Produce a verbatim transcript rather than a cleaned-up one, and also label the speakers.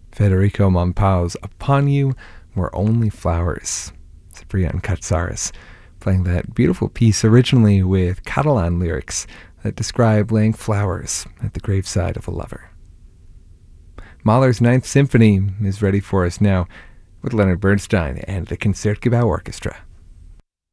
Speaker 1: Federico Monpau's Upon You Were Only Flowers. Ciprian Katsaris playing that beautiful piece originally with Catalan lyrics that describe laying flowers at the graveside of a lover. Mahler's Ninth Symphony is ready for us now with Leonard Bernstein and the Concertgebouw Orchestra.